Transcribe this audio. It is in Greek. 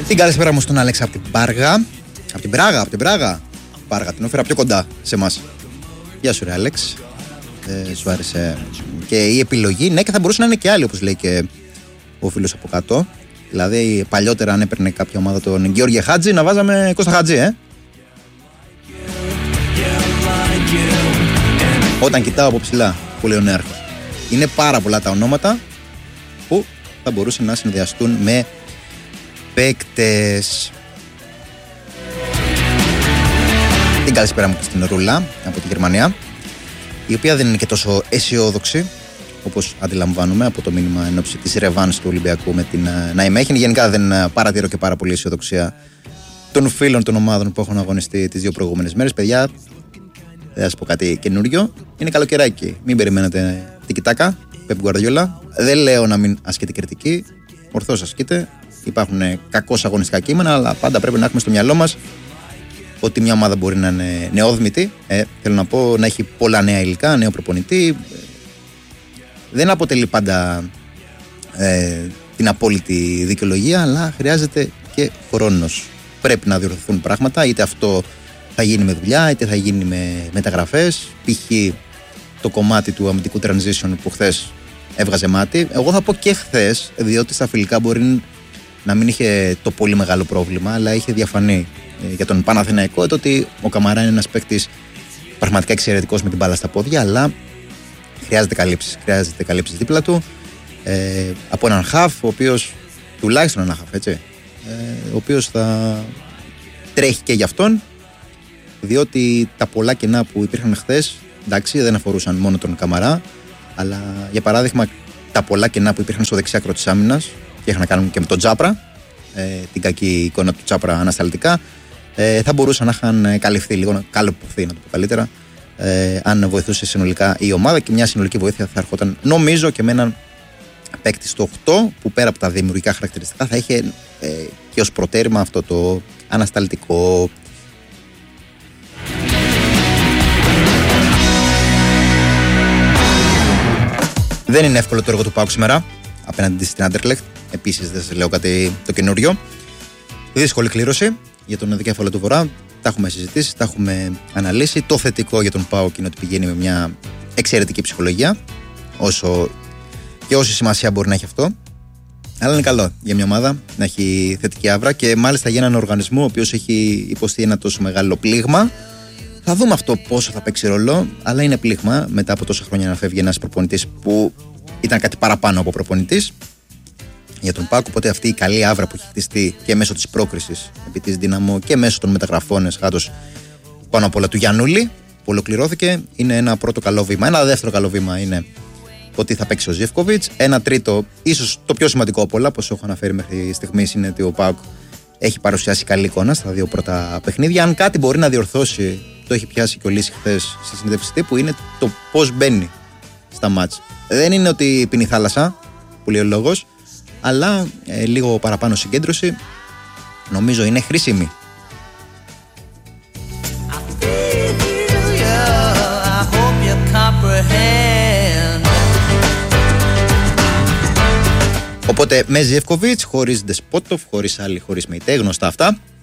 Την καλησπέρα μου στον Άλεξ από την Πάργα. Από την Πράγα. Πάργα, την έφερα πιο κοντά σε εμάς. Γεια σου, ρε Άλεξ. Σου άρεσε και η επιλογή? Ναι, και θα μπορούσε να είναι και άλλη, όπως λέει και ο φίλος από κάτω. Δηλαδή, παλιότερα, αν έπαιρνε κάποια ομάδα τον Γιώργη Χάτζη, να βάζαμε Κώστα Χατζή, Όταν κοιτάω από ψηλά, που λέει ο Νέαρχος. Είναι πάρα πολλά τα ονόματα που θα μπορούσαν να συνδυαστούν με παίκτες. Την καλησπέρα μου και στην Ρούλα από τη Γερμανία, η οποία δεν είναι και τόσο αισιόδοξη όπως αντιλαμβάνομαι από το μήνυμα εν ώψη της ρεβάνς του Ολυμπιακού με την Ναϊμέχεν. Γενικά δεν παρατηρώ και πάρα πολύ αισιοδοξία των φίλων των ομάδων που έχουν αγωνιστεί τις δύο προηγούμενες μέρες. Παιδιά, δεν θα σας πω κάτι καινούριο. Είναι καλοκαιράκι. Μην περιμένετε τικιτάκα, Πεπ Γκουαρδιόλα. Δεν λέω να μην ασκείτε κριτική. Ορθώς ασκείτε. Υπάρχουν κακώς αγωνιστικά κείμενα, αλλά πάντα πρέπει να έχουμε στο μυαλό μας ότι μια ομάδα μπορεί να είναι νεόδμητη. Θέλω να πω, να έχει πολλά νέα υλικά, νέο προπονητή. Δεν αποτελεί πάντα την απόλυτη δικαιολογία, αλλά χρειάζεται και χρόνος. Πρέπει να διορθωθούν πράγματα, είτε αυτό θα γίνει με δουλειά, είτε θα γίνει με μεταγραφές. Π.χ. το κομμάτι του αμυντικού transition που χθες έβγαζε μάτι. Εγώ θα πω και χθες, διότι στα φιλικά μπορεί να μην είχε το πολύ μεγάλο πρόβλημα, αλλά είχε διαφανεί για τον Παναθηναϊκό ότι ο Καμαρά είναι ένας παίκτης πραγματικά εξαιρετικός με την μπάλα στα πόδια, αλλά χρειάζεται καλύψεις δίπλα του από έναν χαφ, ο οποίος, τουλάχιστον έναν χαφ, έτσι, ο οποίος θα τρέχει και για αυτόν, διότι τα πολλά κενά που υπήρχαν χθες, εντάξει, δεν αφορούσαν μόνο τον Καμαρά, αλλά για παράδειγμα τα πολλά κενά που υπήρχαν στο δεξιάκρο της άμυνας και είχαν να κάνουν και με τον Τζάπρα, την κακή εικόνα του Τζάπρα ανασταλτικά, θα μπορούσαν να είχαν καλυφθεί λίγο, να καλυποθεί, να το πω καλύτερα, αν βοηθούσε συνολικά η ομάδα, και μια συνολική βοήθεια θα ερχόταν, νομίζω, και με έναν παίκτη στο 8 που πέρα από τα δημιουργικά χαρακτηριστικά θα είχε και ως προτέρημα αυτό το ανασταλτικό. Δεν είναι εύκολο το έργο του ΠΑΟΚ σήμερα απέναντι στην Άντερλεχτ. Επίσης, δεν σας λέω κάτι το καινούριο. Δύσκολη κλήρωση για τον δικέφαλο του Βορρά. Τα έχουμε συζητήσει, τα έχουμε αναλύσει. Το θετικό για τον ΠΑΟΚ είναι ότι πηγαίνει με μια εξαιρετική ψυχολογία, όσο και όση σημασία μπορεί να έχει αυτό. Αλλά είναι καλό για μια ομάδα να έχει θετική άβρα, και μάλιστα για έναν οργανισμό ο οποίος έχει υποστεί ένα τόσο μεγάλο πλήγμα. Θα δούμε αυτό πόσο θα παίξει ρόλο, αλλά είναι πλήγμα μετά από τόσα χρόνια να φεύγει ένας προπονητής που ήταν κάτι παραπάνω από προπονητής για τον ΠΑΟΚ. Οπότε αυτή η καλή άβρα που έχει χτιστεί και μέσω της πρόκρισης επί της Δύναμο και μέσω των μεταγραφών εσχάτως πάνω απ' όλα του Γιαννούλη που ολοκληρώθηκε, είναι ένα πρώτο καλό βήμα. Ένα δεύτερο καλό βήμα είναι ότι θα παίξει ο Ζίβκοβιτς. Ένα τρίτο, ίσως το πιο σημαντικό από όλα, όπως έχω αναφέρει μέχρι στιγμής, είναι ότι ο ΠΑΟΚ έχει παρουσιάσει καλή εικόνα στα δύο πρώτα παιχνίδια. Αν κάτι μπορεί να διορθώσει, το έχει πιάσει και ο Λύση χθες στη συνέντευξη τύπου, είναι το πώς μπαίνει στα μάτς. Δεν είναι ότι πίνει θάλασσα, που λέει ο λόγος, αλλά λίγο παραπάνω συγκέντρωση νομίζω είναι χρήσιμη. Οπότε με Ζιεύκοβιτς, χωρίς Ντεσπότοφ, χωρίς άλλη, χωρίς Μεϊτέ, γνωστά αυτά.